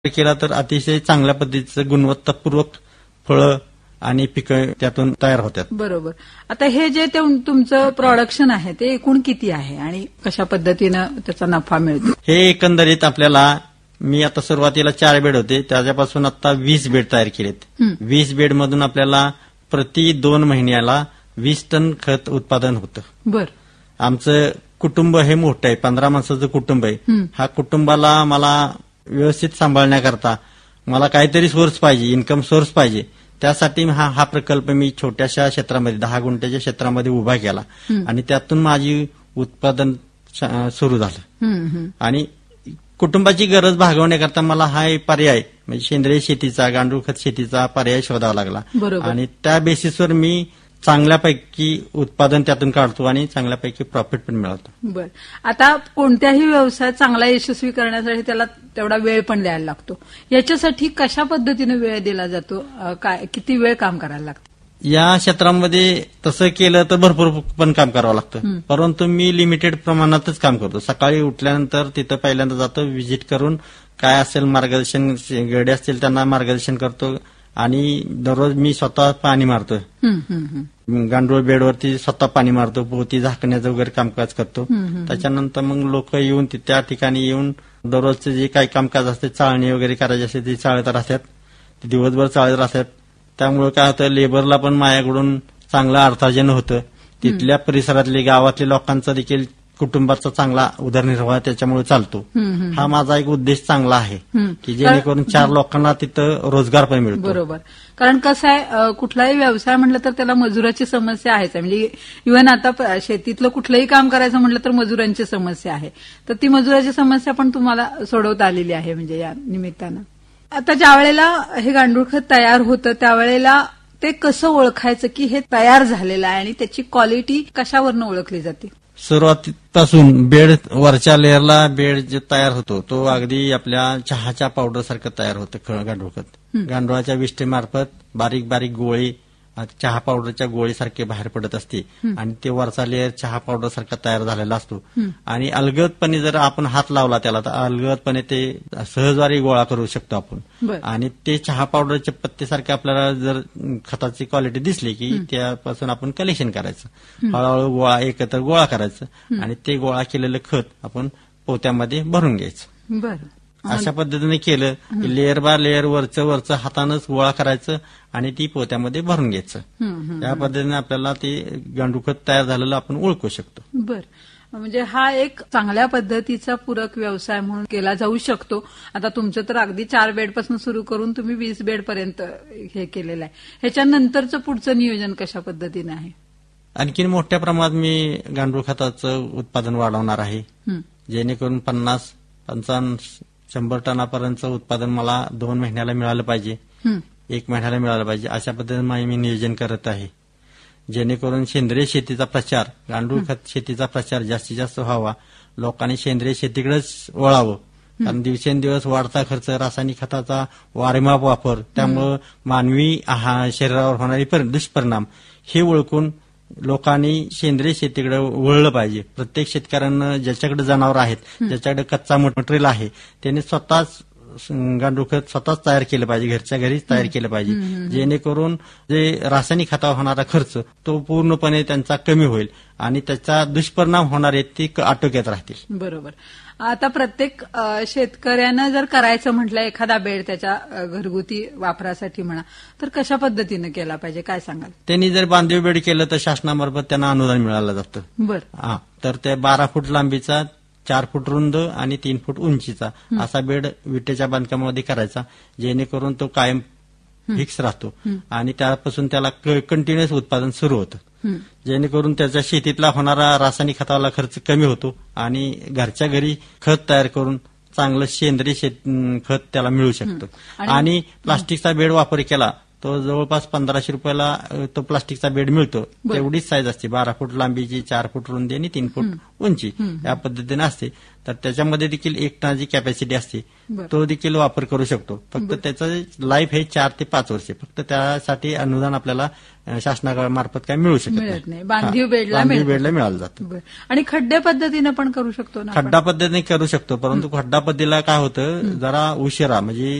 केला तर अतिशय चांगल्या पद्धतीचं गुणवत्तापूर्वक फळं आणि पिकं त्यातून तयार होतात. बरोबर. आता हे जे तुमचं प्रोडक्शन आहे ते एकूण किती आहे आणि कशा पद्धतीनं त्याचा नफा मिळतो? हे एकंदरीत आपल्याला मी आता सुरुवातीला 4 बेड होते, त्याच्यापासून आता 20 बेड तयार केलेत. 20 बेड मधून आपल्याला प्रति 2 महिन्याला 20 टन खत उत्पादन होतं. बर. आमचं कुटुंब हे मोठं आहे, 15 माणसाचं कुटुंब आहे. हा कुटुंबाला मला व्यवस्थित सांभाळण्याकरता मला काहीतरी सोर्स पाहिजे, इन्कम सोर्स पाहिजे. त्यासाठी हा प्रकल्प मी छोट्याशा क्षेत्रामध्ये 10 गुंठ्याच्या क्षेत्रामध्ये उभा केला आणि त्यातून माझी उत्पादन सुरू झालं. आणि कुटुंबाची गरज भागवण्याकरता मला हा पर्याय म्हणजे सेंद्रिय शेतीचा, गांडूळ खत शेतीचा पर्याय शोधावा लागला. आणि त्या बेसिसवर मी चांगल्यापैकी उत्पादन त्यातून काढतो आणि चांगल्यापैकी प्रॉफिट पण मिळवतो. बर. आता कोणत्याही व्यवसाय चांगला यशस्वी करण्यासाठी त्याला तेवढा वेळ पण द्यायला लागतो. याच्यासाठी कशा पद्धतीने वेळ दिला जातो? किती वेळ काम करायला लागतं? या क्षेत्रामध्ये तसं केलं तर भरपूर पण काम करावं लागतं, परंतु मी लिमिटेड प्रमाणातच काम करतो. सकाळी उठल्यानंतर तिथं पहिल्यांदा जातो, व्हिजिट करून काय असेल मार्गदर्शन, गडे असतील त्यांना मार्गदर्शन करतो आणि दररोज मी स्वतः पाणी मारतो. गांडूळ बेडवरती स्वतः पाणी मारतो, पोती झाकण्याचं वगैरे कामकाज करतो. त्याच्यानंतर मग लोक येऊन त्या ठिकाणी येऊन दररोजचे जे काही कामकाज असते, चाळणी वगैरे करायची असते ती चाळत राहतात, ते दिवसभर चाळत राहतात. त्यामुळे काय होतं, लेबरला पण माझ्याकडून चांगलं अर्थार्जन होतं. तिथल्या परिसरातले गावातल्या लोकांचा देखील कुटुंबाचा चांगला उदरनिर्वाह त्याच्यामुळे चालतो. हा माझा एक उद्देश चांगला आहे की जेणेकरून 4 लोकांना तिथं रोजगार पण मिळतो. बरोबर. कारण कसं आहे, कुठलाही व्यवसाय म्हटलं तर त्याला मजुराची समस्या आहेच. म्हणजे इव्हन आता शेतीतलं कुठलंही काम करायचं म्हटलं तर मजुरांची समस्या आहे. तर ती मजुराची समस्या पण तुम्हाला सोडवता आलेली आहे म्हणजे या निमित्तानं. आता ज्या वेळेला हे गांडूळ खत तयार होतं त्यावेळेला ते कसं ओळखायचं की हे तयार झालेलं आहे आणि त्याची क्वालिटी कशावरनं ओळखली जाते? सुरुवातीपासून बेड वरच्या लेअरला बेड जे तयार होतो तो अगदी आपल्या चहाच्या पावडर सारखं तयार होतं गांडूळ खत. गांडुळाच्या विष्ठेमार्फत बारीक बारीक गोळी चहा पावडरच्या गोळीसारखे बाहेर पडत असते आणि ते वरचा लेअर चहा पावडर सारखा तयार झालेला असतो. आणि अलगदपणे जर आपण हात लावला त्याला तर अलगदपणे ते सहजवारी गोळा करू शकतो आपण. आणि ते चहा पावडरच्या पत्तीसारखे आपल्याला जर खताची क्वालिटी दिसली की त्यापासून आपण कलेक्शन करायचं, हळूहळू गोळा एकत्र गोळा करायचं आणि ते गोळा केलेलं खत आपण पोत्यामध्ये भरून घ्यायचं. बरं. अशा पद्धतीने केलं की लेअर बाय लेअर वरचं हातानंच गोळा करायचं आणि ती पोत्यामध्ये भरून घ्यायचं. या पद्धतीने आपल्याला ते गांडूळ खत तयार झालेलं आपण ओळखू शकतो. बरं. म्हणजे हा एक चांगल्या पद्धतीचा पूरक व्यवसाय म्हणून केला जाऊ शकतो. आता तुमचं तर अगदी 4 बेडपासून सुरू करून तुम्ही 20 बेडपर्यंत हे केलेलं आहे. ह्याच्यानंतरचं पुढचं नियोजन कशा पद्धतीने आहे? आणखीन मोठ्या प्रमाणात मी गांडूळ खताचं उत्पादन वाढवणार आहे, जेणेकरून 50-55-100 टनापर्यंतचं उत्पादन मला 2 महिन्याला मिळालं पाहिजे, 1 महिन्याला मिळालं पाहिजे. अशा पद्धतीने मी नियोजन करत आहे, जेणेकरून सेंद्रिय शेतीचा प्रचार, गांडूळ खत शेतीचा प्रचार जास्तीत जास्त व्हावा, लोकांनी सेंद्रिय शेतीकडेच वळावं. कारण दिवसेंदिवस वाढता खर्च, रासायनिक खताचा वारेमाप वापर, त्यामुळे मानवी शरीरावर होणारे दुष्परिणाम हे ओळखून लोकांनी सेंद्रिय शेतीकडे वळलं पाहिजे. प्रत्येक शेतकऱ्यांना ज्याच्याकडे जनावर आहेत, ज्याच्याकडे कच्चा मटेरियल आहे, त्यांनी स्वतःच गांडूळ खत स्वतःच तयार केलं पाहिजे, घरच्या घरीच तयार केलं पाहिजे, जेणेकरून जे रासायनिक खतावर होणारा खर्च तो पूर्णपणे त्यांचा कमी होईल आणि त्याचा दुष्परिणाम होणारे ते आटोक्यात राहतील. बरोबर. आता प्रत्येक शेतकऱ्यानं जर करायचं म्हटलं एखादा बेड त्याच्या घरगुती वापरासाठी म्हणा तर कशा पद्धतीनं केला पाहिजे, काय सांगाल? त्यांनी जर बांधीव बेड केलं तर शासनामार्फत त्यांना अनुदान मिळालं जातं. बरं. तर ते 12 फूट लांबीचा, 4 फूट रुंद आणि 3 फूट उंचीचा असा बेड विटेच्या बांधकामामध्ये करायचा, जेणेकरून तो कायम फिक्स राहतो आणि त्यापासून त्याला कंटिन्युअस उत्पादन सुरू होतं, जेणेकरून त्याच्या शेतीतला होणारा रासायनिक खताला खर्च कमी होतो आणि घरच्या घरी खत तयार करून चांगलं सेंद्रिय खत त्याला मिळू शकतं. आणि प्लास्टिकचा बेड वापर केला तो जवळपास 1500 रुपयाला तो प्लास्टिकचा बेड मिळतो. तेवढीच साईज असते, 12 फूट लांबीची, 4 फूट रुंदी आणि 3 फूट उंची या पद्धतीने असते. तर त्याच्यामध्ये देखील 1 टनाची कॅपॅसिटी असते, तो देखील वापर करू शकतो. फक्त त्याचं लाईफ हे 4 ते 5 वर्षे. फक्त त्यासाठी अनुदान आपल्याला शासनामार्फत काय मिळू शकत नाही. बांधीव बेडला मिळालं जातं. आणि खड्डे पद्धतीनं पण करू शकतो ना? खड्डा पद्धतीने करू शकतो, परंतु खड्डा पद्धतीला काय होतं, जरा उशिरा म्हणजे